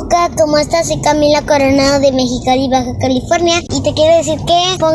Luca, ¿cómo estás? Soy Camila Coronado de Mexicali, Baja California, y te quiero decir que pongan